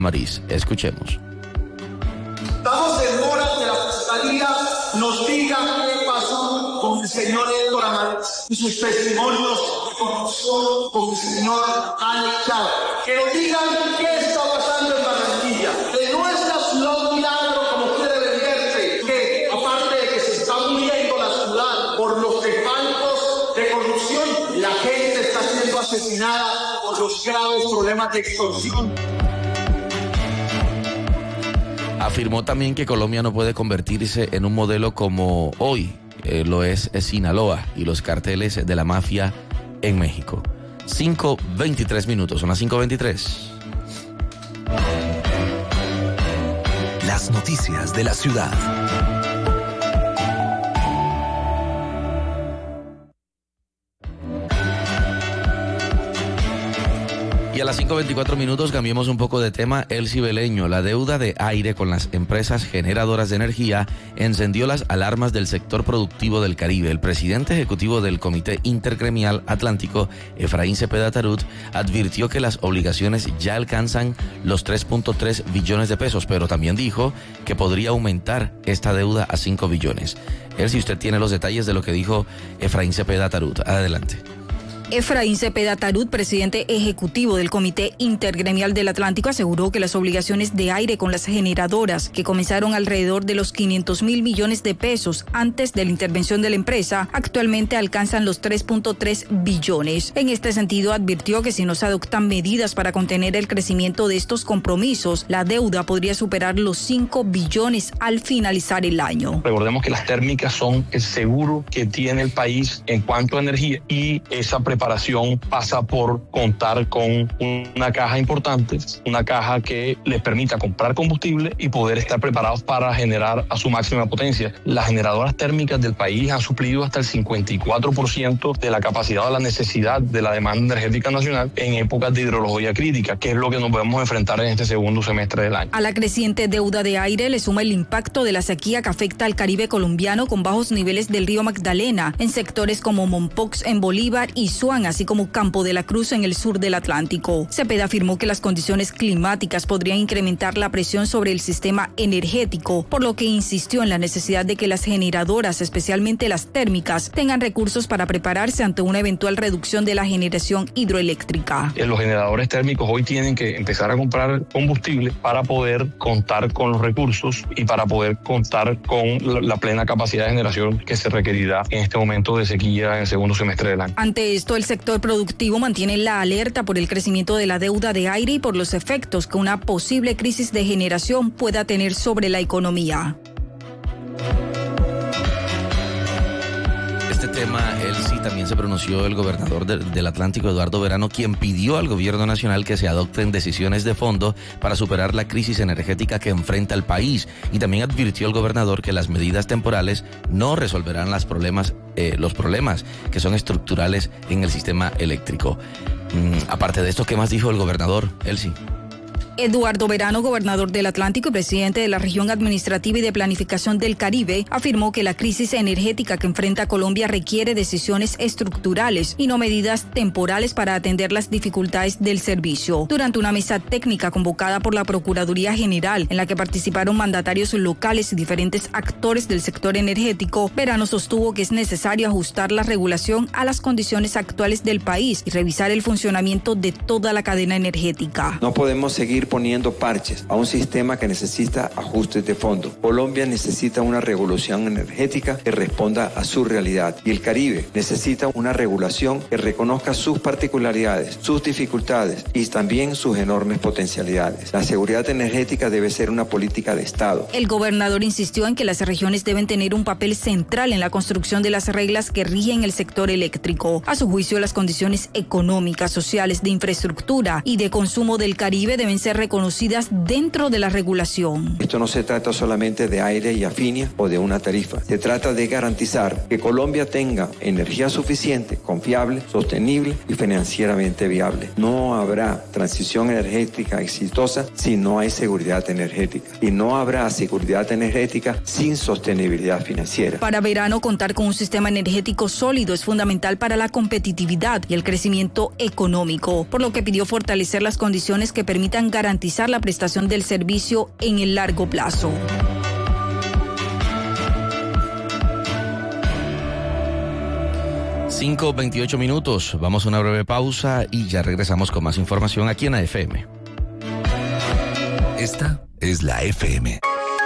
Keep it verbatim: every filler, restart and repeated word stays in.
Marís. Escuchemos. Estamos en hora que la Fiscalía nos diga qué pasó con el señor Héctor Amarís y sus testimonios de corrupción con el señor Alex Chávez. Que nos digan qué está pasando en Barranquilla. De nuestra ciudad milagro, como quiere venderse, que aparte de que se está muriendo la ciudad por los desfalcos de corrupción, la gente está siendo asesinada por los graves problemas de extorsión. Afirmó también que Colombia no puede convertirse en un modelo como hoy eh, lo es, es Sinaloa y los carteles de la mafia en México. cinco veintitrés minutos, son las cinco veintitrés. Las noticias de la ciudad. Y a las cinco veinticuatro minutos cambiemos un poco de tema. Elsie Beleño, la deuda de aire con las empresas generadoras de energía encendió las alarmas del sector productivo del Caribe. El presidente ejecutivo del Comité Intergremial Atlántico, Efraín Cepeda Tarut, advirtió que las obligaciones ya alcanzan los tres punto tres billones de pesos, pero también dijo que podría aumentar esta deuda a cinco billones. Elsie, usted tiene los detalles de lo que dijo Efraín Cepeda Tarut. Adelante. Efraín Cepeda Tarut, presidente ejecutivo del Comité Intergremial del Atlántico, aseguró que las obligaciones de aire con las generadoras, que comenzaron alrededor de los quinientos mil millones de pesos antes de la intervención de la empresa, actualmente alcanzan los tres punto tres billones. En este sentido, advirtió que si no se adoptan medidas para contener el crecimiento de estos compromisos, la deuda podría superar los cinco billones al finalizar el año. Recordemos que las térmicas son el seguro que tiene el país en cuanto a energía, y esa preparación Preparación pasa por contar con una caja importante, una caja que les permita comprar combustible y poder estar preparados para generar a su máxima potencia. Las generadoras térmicas del país han suplido hasta el cincuenta y cuatro por ciento de la capacidad o la necesidad de la demanda energética nacional en épocas de hidrología crítica, que es lo que nos podemos enfrentar en este segundo semestre del año. A la creciente deuda de aire le suma el impacto de la sequía que afecta al Caribe colombiano, con bajos niveles del río Magdalena en sectores como Mompox en Bolívar y Suárez, así como Campo de la Cruz en el sur del Atlántico. Cepeda afirmó que las condiciones climáticas podrían incrementar la presión sobre el sistema energético, por lo que insistió en la necesidad de que las generadoras, especialmente las térmicas, tengan recursos para prepararse ante una eventual reducción de la generación hidroeléctrica. Los generadores térmicos hoy tienen que empezar a comprar combustible para poder contar con los recursos y para poder contar con la plena capacidad de generación que se requerirá en este momento de sequía en el segundo semestre del año. Ante esto, el sector productivo mantiene la alerta por el crecimiento de la deuda de aire y por los efectos que una posible crisis de generación pueda tener sobre la economía. Este tema, él sí también se pronunció el gobernador de, del Atlántico, Eduardo Verano, quien pidió al gobierno nacional que se adopten decisiones de fondo para superar la crisis energética que enfrenta el país. Y también advirtió el gobernador que las medidas temporales no resolverán las problemas, eh, los problemas que son estructurales en el sistema eléctrico. Mm, aparte de esto, ¿qué más dijo el gobernador? Él sí. Eduardo Verano, gobernador del Atlántico y presidente de la Región Administrativa y de Planificación del Caribe, afirmó que la crisis energética que enfrenta Colombia requiere decisiones estructurales y no medidas temporales para atender las dificultades del servicio. Durante una mesa técnica convocada por la Procuraduría General, en la que participaron mandatarios locales y diferentes actores del sector energético, Verano sostuvo que es necesario ajustar la regulación a las condiciones actuales del país y revisar el funcionamiento de toda la cadena energética. No podemos seguir poniendo parches a un sistema que necesita ajustes de fondo. Colombia necesita una regulación energética que responda a su realidad, y el Caribe necesita una regulación que reconozca sus particularidades, sus dificultades y también sus enormes potencialidades. La seguridad energética debe ser una política de Estado. El gobernador insistió en que las regiones deben tener un papel central en la construcción de las reglas que rigen el sector eléctrico. A su juicio, las condiciones económicas, sociales, de infraestructura y de consumo del Caribe deben ser reconocidas dentro de la regulación. Esto no se trata solamente de aire y afinia o de una tarifa. Se trata de garantizar que Colombia tenga energía suficiente, confiable, sostenible y financieramente viable. No habrá transición energética exitosa si no hay seguridad energética. Y no habrá seguridad energética sin sostenibilidad financiera. Para Verano, contar con un sistema energético sólido es fundamental para la competitividad y el crecimiento económico, por lo que pidió fortalecer las condiciones que permitan garantizar garantizar la prestación del servicio en el largo plazo. cinco veintiocho minutos, vamos a una breve pausa y ya regresamos con más información aquí en la F M. Esta es la F M.